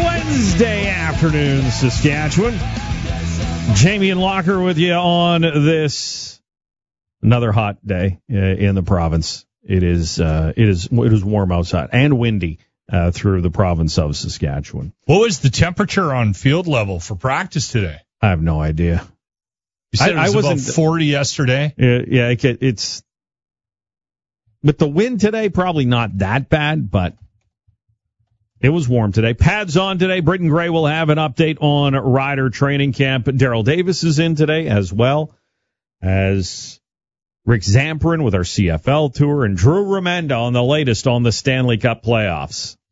Wednesday afternoon, Saskatchewan. Jamie and Locker with you on this another hot day in the province. It is warm outside and windy through the province of Saskatchewan. What was the temperature on field level for practice today? I have no idea. You said it was about 40 yesterday. Yeah, it's with the wind today, probably not that bad, but it was warm today. Pads on today. Britton Gray will have an update on Rider training camp. Daryl Davis is in today, as well as Rick Zamperin with our CFL tour, and Drew Remenda on the latest on the Stanley Cup playoffs.